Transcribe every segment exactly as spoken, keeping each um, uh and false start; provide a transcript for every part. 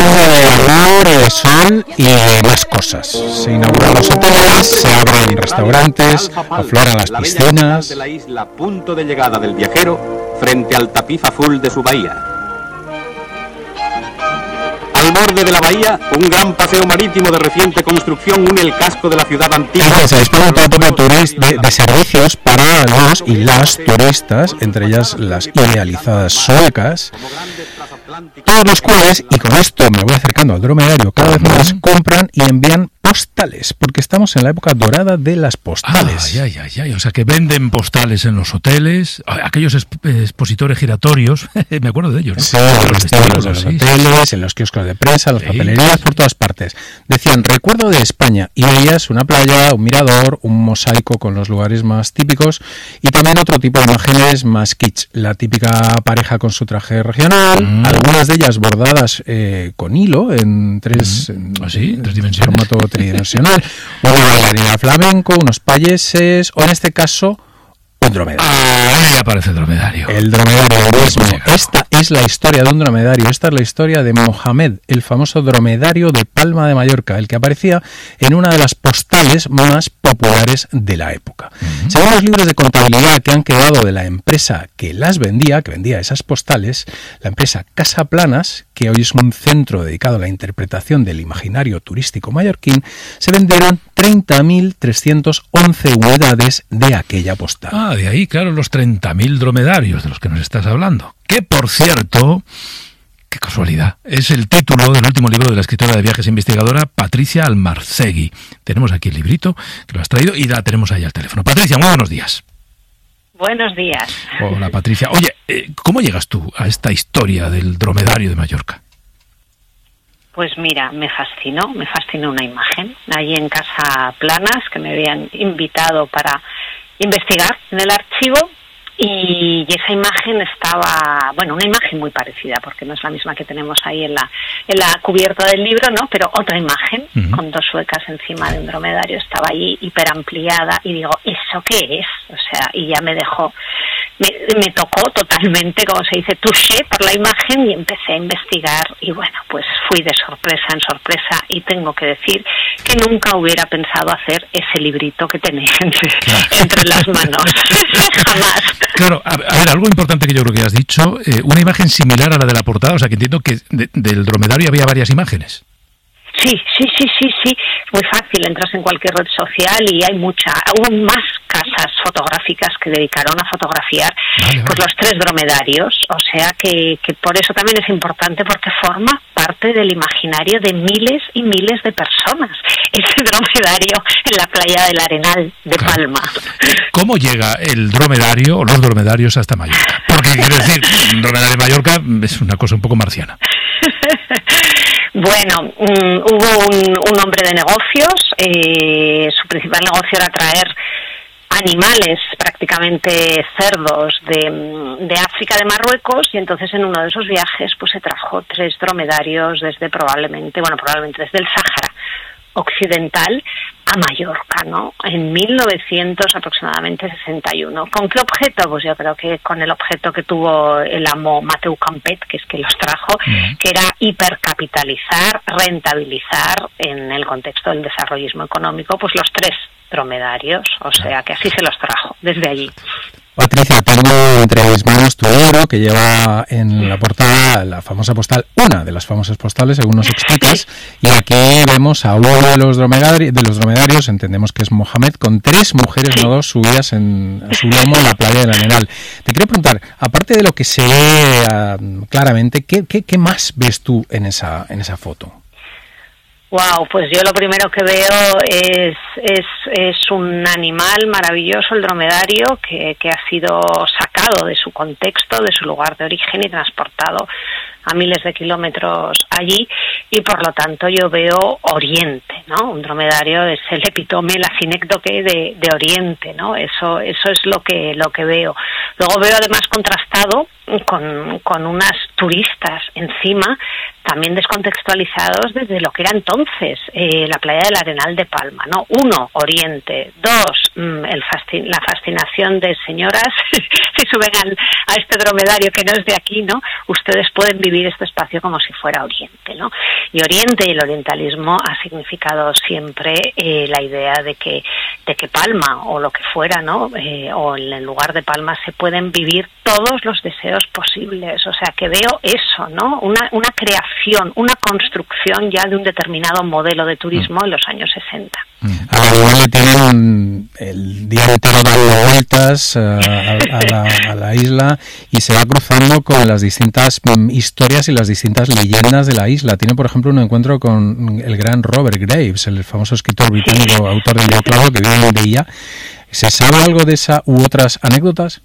de amor, de sol y de más cosas. Se inauguran los hoteles, se abren restaurantes, afloran las piscinas. De la isla, punto de llegada del viajero, frente al tapiz azul de su bahía. Al borde de la bahía, un gran paseo marítimo de reciente construcción une el casco de la ciudad antigua. Entonces, se dispone todo tipo de, de servicios para los y las turistas, entre ellas las idealizadas suecas, todos los cuales, y con esto me voy acercando al dromedario cada vez más, compran y envían postales, porque estamos en la época dorada de las postales. Ay, ay, ay, ay, o sea que venden postales en los hoteles, aquellos exp- expositores giratorios, me acuerdo de ellos, ¿no? Sí, los, los, los sí, hoteles, sí. En los kioscos de prensa, las sí, papelerías, por todas partes. Decían, recuerdo de España, y veías una playa, un mirador, un mosaico con los lugares más típicos, y también otro tipo de imágenes más kitsch, la típica pareja con su traje regional, mm. algunas de ellas bordadas eh, con hilo en tres, mm. ¿Ah, sí? ¿Tres dimensiones? Formato tridimensional, una bailarina flamenco, unos payeses, o en este caso, un dromedario. Ah, ahí aparece el dromedario. El dromedario mismo. Esta es la historia de un dromedario. Esta es la historia de Mohamed, el famoso dromedario de Palma de Mallorca, el que aparecía en una de las postales más populares de la época. Uh-huh. Según los libros de contabilidad que han quedado de la empresa que las vendía, que vendía esas postales, la empresa Casaplanas, que hoy es un centro dedicado a la interpretación del imaginario turístico mallorquín, se vendieron treinta mil trescientas once unidades de aquella postal. Ah, de ahí, claro, los treinta mil dromedarios de los que nos estás hablando. Que, por cierto, qué casualidad, es el título del último libro de la escritora de viajes e investigadora Patricia Almarcegui. Tenemos aquí el librito que lo has traído y la tenemos ahí al teléfono. Patricia, muy buenos días. Buenos días. Hola, Patricia. Oye, ¿cómo llegas tú a esta historia del dromedario de Mallorca? Pues mira, me fascinó, me fascinó una imagen allí en Casaplanas que me habían invitado para investigar en el archivo y esa imagen estaba, bueno, una imagen muy parecida porque no es la misma que tenemos ahí en la en la cubierta del libro, ¿no? Pero otra imagen uh-huh. con dos suecas encima de un dromedario estaba allí hiperampliada y digo, ¿eso qué es? O sea, y ya me dejó, me, me tocó totalmente, como se dice, touché por la imagen y empecé a investigar y bueno, pues fui de sorpresa en sorpresa y tengo que decir que nunca hubiera pensado hacer ese librito que tenéis entre, entre las manos. Jamás. Claro, a, a ver, algo importante que yo creo que has dicho, eh, una imagen similar a la de la portada, o sea que entiendo que de, del dromedario había varias imágenes. Sí, sí, sí, sí, sí, muy fácil, entras en cualquier red social y hay mucha, hubo más casas fotográficas que dedicaron a fotografiar vale, pues vale. los tres dromedarios, o sea que, que por eso también es importante porque forma parte del imaginario de miles y miles de personas, ese dromedario en la playa del Arenal de claro. Palma. ¿Cómo llega el dromedario o los dromedarios hasta Mallorca? Porque quiero decir, un dromedario de Mallorca es una cosa un poco marciana. Bueno, um, hubo un, un hombre de negocios, eh, su principal negocio era traer animales, prácticamente cerdos, de, de África, de Marruecos, y entonces en uno de esos viajes pues se trajo tres dromedarios desde probablemente, bueno, probablemente desde el Sáhara Occidental a Mallorca, ¿no? En mil novecientos aproximadamente sesenta y uno. ¿Con qué objeto? Pues yo creo que con el objeto que tuvo el amo Mateu Campet, que es que los trajo, uh-huh. que era hipercapitalizar, rentabilizar en el contexto del desarrollismo económico, pues los tres dromedarios, o sea que así se los trajo desde allí. Patricia, tengo entre mis manos tu libro que lleva en la portada la famosa postal, una de las famosas postales, según nos explicas, y aquí vemos a uno de los dromedarios, de los dromedarios entendemos que es Mohamed, con tres mujeres, no dos, subidas en a su lomo en la playa del Arenal. Te quiero preguntar, aparte de lo que se ve uh, claramente, ¿qué, qué, qué más ves tú en esa, en esa foto? Wow, pues yo lo primero que veo es es, es un animal maravilloso, el dromedario, que, que ha sido sacado de su contexto, de su lugar de origen y transportado a miles de kilómetros allí, y por lo tanto yo veo Oriente, ¿no? Un dromedario es el epítome, la sinécdoque de, de Oriente, ¿no? Eso eso es lo que lo que veo. Luego veo además contrastado con, con unas turistas encima también descontextualizados desde lo que era entonces eh, la playa del Arenal de Palma, ¿no? Uno, Oriente. Dos, mmm, el fascin- la fascinación de señoras, si suben al, a este dromedario que no es de aquí, ¿no? Ustedes pueden vivir este espacio como si fuera Oriente, ¿no? Y Oriente y el orientalismo ha significado siempre eh, la idea de que, de que Palma, o lo que fuera, ¿no? Eh, o en el lugar de Palma se pueden vivir todos los deseos posibles. O sea, que veo eso, ¿no? Una, una creación, una construcción ya de un determinado modelo de turismo en los años sesenta. A la igual le tienen el día entero dando vueltas uh, a, a, la, a la isla, y se va cruzando con las distintas um, historias y las distintas leyendas de la isla. Tiene, por ejemplo, un encuentro con el gran Robert Graves, el famoso escritor británico, autor del Yo Clavo, que vive en Aldeia. ¿Se sabe algo de esa u otras anécdotas?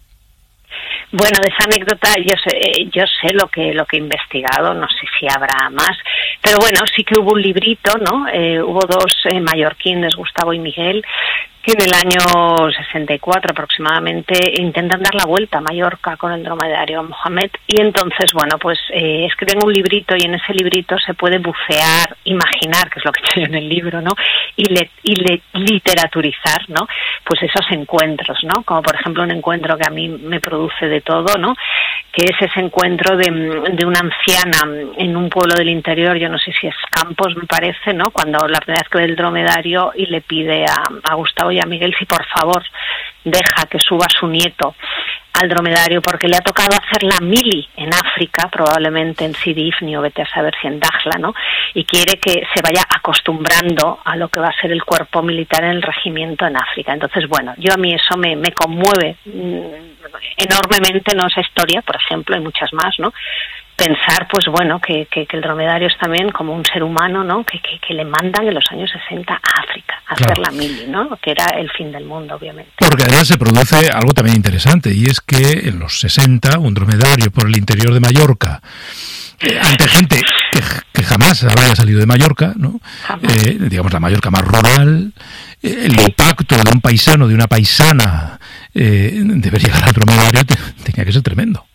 Bueno, de esa anécdota yo sé, yo sé lo que lo que he investigado, no sé si habrá más, pero bueno, sí que hubo un librito, ¿no? Eh, hubo dos eh, mallorquines, Gustavo y Miguel, que en el año sesenta y cuatro aproximadamente intentan dar la vuelta a Mallorca con el dromedario Mohamed, y entonces, bueno, pues eh, escriben un librito, y en ese librito se puede bucear, imaginar, que es lo que he hecho yo en el libro, ¿no? Y, le, y le, literaturizar, ¿no? Pues esos encuentros, ¿no? Como por ejemplo un encuentro que a mí me produce de todo, ¿no? Que es ese encuentro de, de una anciana en un pueblo del interior, yo no sé si es Campos, me parece, ¿no? Cuando la primera vez que ve el dromedario y le pide a, a Gustavo y a Miguel si por favor deja que suba a su nieto al dromedario, porque le ha tocado hacer la mili en África, probablemente en Sidi Ifni o vete a saber si en Dakhla, ¿no? Y quiere que se vaya acostumbrando a lo que va a ser el cuerpo militar en el regimiento en África. Entonces, bueno, yo a mí eso me, me conmueve mmm, enormemente, ¿no? Esa historia, por ejemplo, y muchas más, ¿no? Pensar, pues bueno, que, que, que el dromedario es también como un ser humano, ¿no? Que, que, que le mandan en los años sesenta a África a claro. hacer la mili, ¿no? Que era el fin del mundo, obviamente. Porque además se produce algo también interesante, y es que en los sesenta un dromedario por el interior de Mallorca, eh, ante gente que, que jamás había salido de Mallorca, ¿no? Eh, digamos la Mallorca más rural, eh, el impacto de un paisano, de una paisana, eh, de ver llegar al dromedario te, tenía que ser tremendo.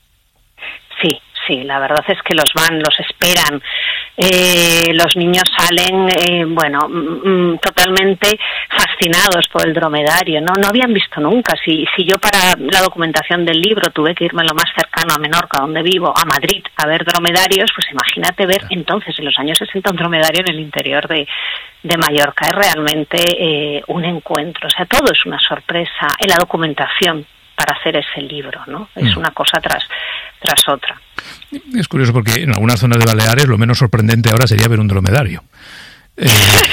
Sí. Sí, la verdad es que los van, los esperan, eh, los niños salen, eh, bueno, mm, totalmente fascinados por el dromedario, ¿no? No habían visto nunca. Si, si yo para la documentación del libro tuve que irme lo más cercano a Menorca, donde vivo, a Madrid, a ver dromedarios, pues imagínate ver entonces, en los años sesenta, un dromedario en el interior de, de Mallorca. Es realmente eh, un encuentro, o sea, todo es una sorpresa en la documentación para hacer ese libro, ¿no? Es una cosa tras tras otra. Es curioso porque en algunas zonas de Baleares lo menos sorprendente ahora sería ver un dromedario. Eh...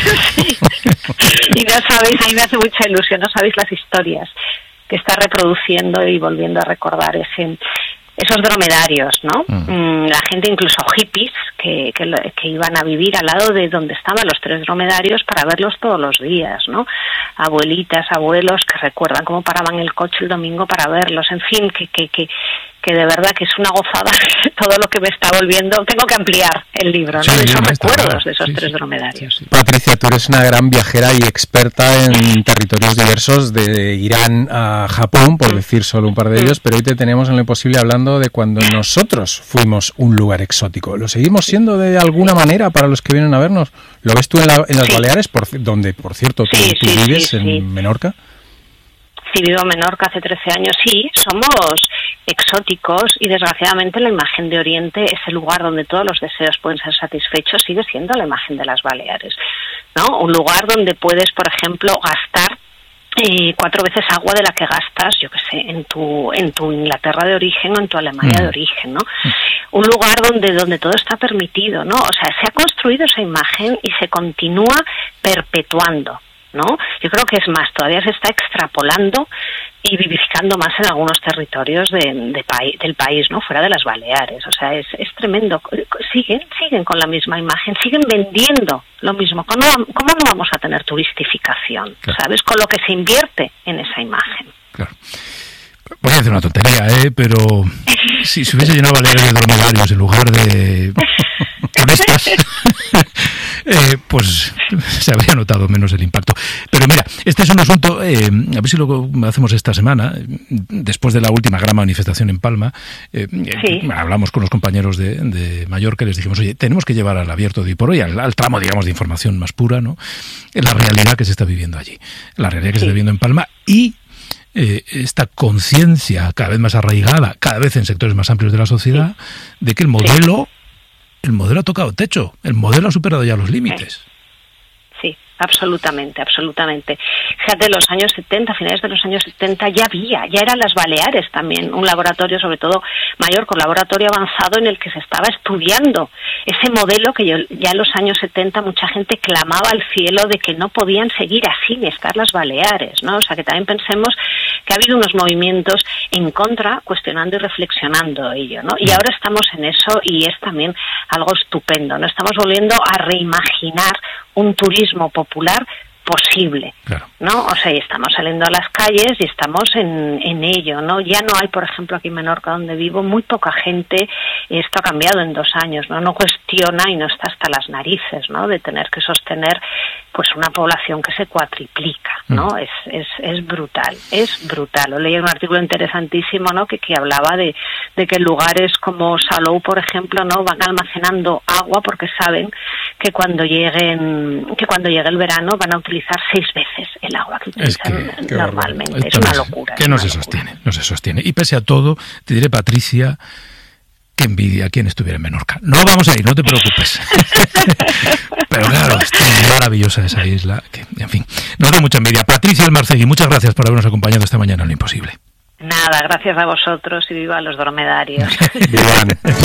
Y no sabéis, a mí me hace mucha ilusión, no sabéis las historias que está reproduciendo y volviendo a recordar ese, esos dromedarios, ¿no? Uh-huh. La gente, incluso hippies, que, que, que iban a vivir al lado de donde estaban los tres dromedarios para verlos todos los días, ¿no? Abuelitas, abuelos que recuerdan cómo paraban el coche el domingo para verlos, en fin, que que que que de verdad que es una gozada todo lo que me está volviendo. Tengo que ampliar el libro, ¿no? Sí, de esos recuerdos claro. de esos sí, tres sí. dromedarios. Sí, sí. Patricia, tú eres una gran viajera y experta en territorios diversos, de Irán a Japón, por decir solo un par de ellos, pero hoy te tenemos en lo imposible hablando de cuando nosotros fuimos un lugar exótico. ¿Lo seguimos siendo de alguna manera para los que vienen a vernos? ¿Lo ves tú en, la, en las sí. Baleares, por, donde, por cierto, tú, sí, tú sí, vives, sí, en sí. Menorca? Sí, vivo en Menorca hace trece años. Sí, somos exóticos y desgraciadamente la imagen de Oriente, ese lugar donde todos los deseos pueden ser satisfechos, sigue siendo la imagen de las Baleares, ¿no? Un lugar donde puedes, por ejemplo, gastar eh, cuatro veces agua de la que gastas, yo qué sé, en tu en tu Inglaterra de origen o en tu Alemania mm. de origen, ¿no? Mm. Un lugar donde donde todo está permitido, ¿no? O sea, se ha construido esa imagen y se continúa perpetuando, ¿no? Yo creo que es más, todavía se está extrapolando y vivificando más en algunos territorios de, de paí, del país, ¿no? Fuera de las Baleares. O sea, es, es tremendo. Siguen, siguen con la misma imagen, siguen vendiendo lo mismo. ¿Cómo, cómo no vamos a tener turistificación? Claro. ¿Sabes? Con lo que se invierte en esa imagen. Claro. Voy a hacer una tontería, ¿eh? Pero si se hubiese llenado Baleares de dromedarios en lugar de turistas, eh, pues se habría notado menos el impacto. Pero mira, este es un asunto, eh, a ver si lo hacemos esta semana, después de la última gran manifestación en Palma, eh, sí. hablamos con los compañeros de, de Mallorca y les dijimos, oye, tenemos que llevar al abierto de hoy por hoy, al, al tramo, digamos, de información más pura, ¿no? La realidad que se está viviendo allí, la realidad que sí. se está viviendo en Palma y Eh, esta conciencia cada vez más arraigada, cada vez en sectores más amplios de la sociedad, sí. de que el modelo, sí. el modelo ha tocado techo, el modelo ha superado ya los límites. Sí, absolutamente, absolutamente. Fíjate, los años setenta, finales de los años setenta ya había, ya eran las Baleares también, un laboratorio, sobre todo Mallorca, un laboratorio avanzado en el que se estaba estudiando ese modelo que yo, ya en los años setenta mucha gente clamaba al cielo de que no podían seguir así ni estar las Baleares, ¿no? O sea, que también pensemos que ha habido unos movimientos en contra, cuestionando y reflexionando ello, ¿no? Y ahora estamos en eso y es también algo estupendo, ¿no? Estamos volviendo a reimaginar un turismo popular posible, claro. ¿no? O sea, estamos saliendo a las calles y estamos en, en ello, ¿no? Ya no hay, por ejemplo, aquí en Menorca, donde vivo, muy poca gente, esto ha cambiado en dos años, ¿no? No cuestiona y no está hasta las narices, ¿no? De tener que sostener, pues, una población que se cuatriplica, ¿no? Mm. Es, es, es brutal, es brutal. Leí un artículo interesantísimo, ¿no? Que, que hablaba de, de que lugares como Salou, por ejemplo, ¿no? Van almacenando agua porque saben que cuando lleguen, que cuando llegue el verano van a utilizar seis veces el agua que utilizan es que, normalmente. Es una locura. Que no se sostiene, no se sostiene. Y pese a todo, te diré, Patricia, que envidia a quien estuviera en Menorca. No vamos a ir, no te preocupes. Pero claro, es tan maravillosa esa isla que, en fin, nos da mucha envidia. Patricia Almarcegui, muchas gracias por habernos acompañado esta mañana en Lo Imposible. Nada, gracias a vosotros y viva los dromedarios. Vivan.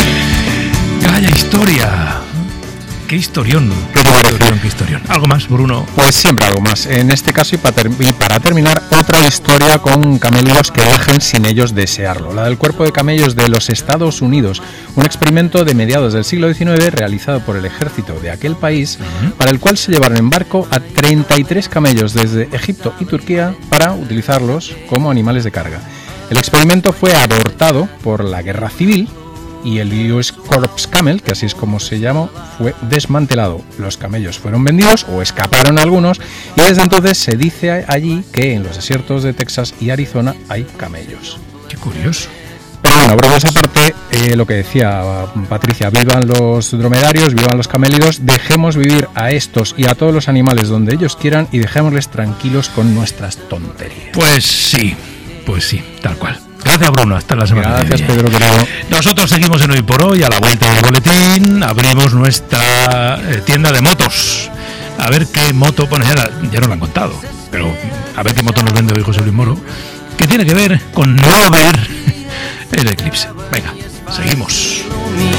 Vaya historia. Qué historión, qué historión, qué historión. ¿Algo más, Bruno? Pues siempre algo más. En este caso, y para, ter- y para terminar, otra historia con camellos que dejen sin ellos desearlo. La del cuerpo de camellos de los Estados Unidos. Un experimento de mediados del siglo diecinueve realizado por el ejército de aquel país, uh-huh. para el cual se llevaron en barco a treinta y tres camellos desde Egipto y Turquía para utilizarlos como animales de carga. El experimento fue abortado por la guerra civil y el U S Corps Camel, que así es como se llamó, fue desmantelado. Los camellos fueron vendidos o escaparon algunos y desde entonces se dice allí que en los desiertos de Texas y Arizona hay camellos. Qué curioso. Pero bueno, por esa parte, eh, lo que decía Patricia, vivan los dromedarios, vivan los camélidos, dejemos vivir a estos y a todos los animales donde ellos quieran y dejémosles tranquilos con nuestras tonterías. Pues sí, pues sí, tal cual. Gracias, Bruno. Hasta la semana Gracias, que viene. Pedro, querido. Nosotros seguimos en Hoy por Hoy. A la vuelta del boletín abrimos nuestra eh, tienda de motos. A ver qué moto... Bueno, ya, la, ya nos la han contado. Pero a ver qué moto nos vende hoy José Luis Moro. Que tiene que ver con no ver el eclipse. Venga, seguimos.